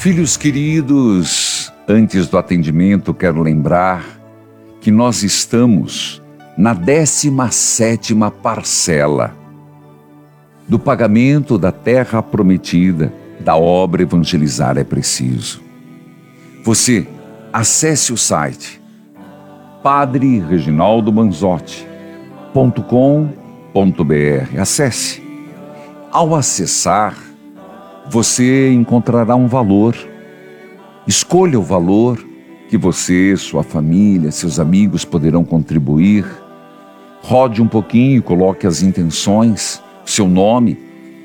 Filhos queridos, antes do atendimento, quero lembrar que nós estamos na 17ª parcela do pagamento da terra prometida, da obra Evangelizar é Preciso. Você acesse o site padrereginaldomanzotti.com.br. Acesse. Ao acessar, você encontrará um valor. Escolha o valor que você, sua família, seus amigos poderão contribuir. Rode um pouquinho, coloque as intenções, seu nome.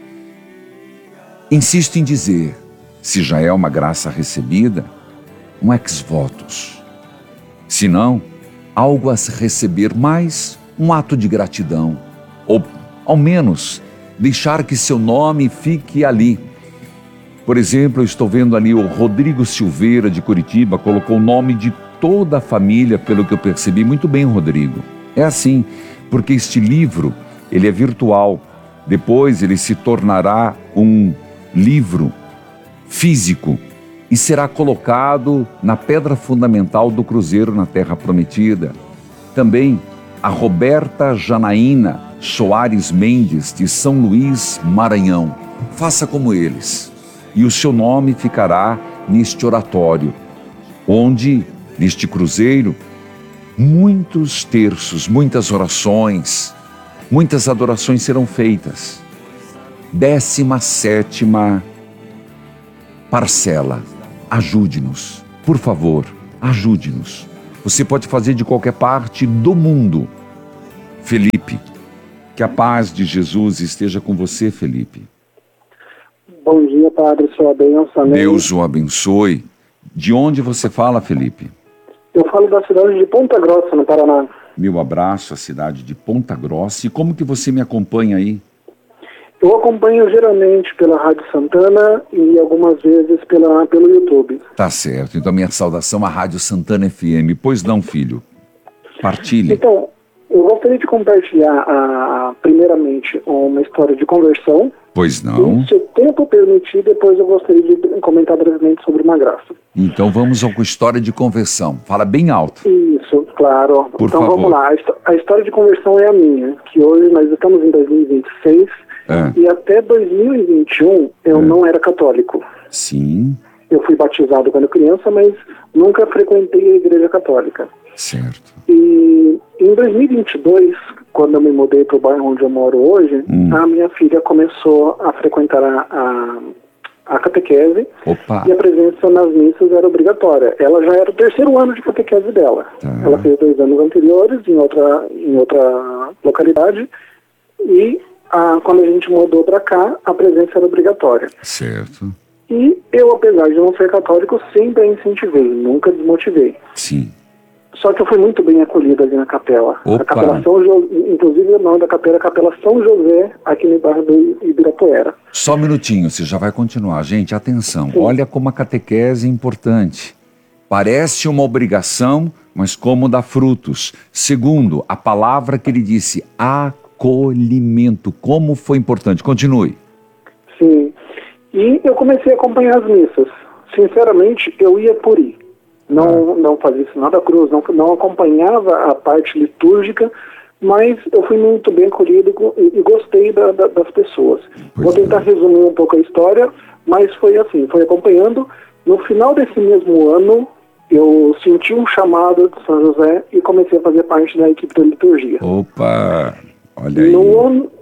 Insisto em dizer, se já é uma graça recebida, um ex-votos. Se não, algo a se receber mais, um ato de gratidão. Ou, ao menos, deixar que seu nome fique ali. Por exemplo, eu estou vendo ali o Rodrigo Silveira, de Curitiba, colocou o nome de toda a família, pelo que eu percebi. Muito bem, Rodrigo. É assim, porque este livro, ele é virtual. Depois ele se tornará um livro físico e será colocado na pedra fundamental do Cruzeiro na Terra Prometida. Também a Roberta Janaína Soares Mendes, de São Luís, Maranhão. Faça como eles. E o seu nome ficará neste oratório, onde, neste cruzeiro, muitos terços, muitas orações, muitas adorações serão feitas. 17ª parcela. Ajude-nos, por favor, ajude-nos. Você pode fazer de qualquer parte do mundo. Felipe, que a paz de Jesus esteja com você, Felipe. Bom dia, Padre, sua bênção. Deus o abençoe. De onde você fala, Felipe? Eu falo da cidade de Ponta Grossa, no Paraná. Meu abraço à cidade de Ponta Grossa. E como que você me acompanha aí? Eu acompanho geralmente pela Rádio Santana e algumas vezes pelo YouTube. Tá certo. Então, minha saudação à Rádio Santana FM. Pois não, filho? Partilhe. Então, eu gostaria de compartilhar, primeiramente, uma história de conversão. Pois não. E, se o tempo permitir, depois eu gostaria de comentar brevemente sobre uma graça. Então vamos com a história de conversão. Fala bem alto. Isso, claro. Por então favor. Vamos lá. A história de conversão é a minha, que hoje nós estamos em 2026 e até 2021 eu não era católico. Sim. Eu fui batizado quando criança, mas nunca frequentei a igreja católica. Certo. E em 2022, quando eu me mudei para o bairro onde eu moro hoje, a minha filha começou a frequentar a catequese. Opa. E a presença nas missas era obrigatória. Ela já era o 3º ano de catequese dela. Tá. Ela fez 2 anos anteriores em outra localidade e quando a gente mudou para cá, a presença era obrigatória. Certo. E eu, apesar de não ser católico, sempre a incentivei, nunca desmotivei. Sim. Só que eu fui muito bem acolhido ali na capela. Opa. A capela São José, inclusive o nome da capela é Capela São José, aqui no bairro do Ibirapuera. Só um minutinho, você já vai continuar. Gente, atenção. Sim. Olha como a catequese é importante. Parece uma obrigação, mas como dá frutos. Segundo, a palavra que ele disse, acolhimento. Como foi importante. Continue. Sim. E eu comecei a acompanhar as missas. Sinceramente, eu ia por ir. Não fazia isso nada cruz, não acompanhava a parte litúrgica, mas eu fui muito bem acolhido e gostei das pessoas. Vou tentar resumir um pouco a história, mas foi assim, foi acompanhando. No final desse mesmo ano, eu senti um chamado de São José e comecei a fazer parte da equipe da liturgia. Opa! Olha aí.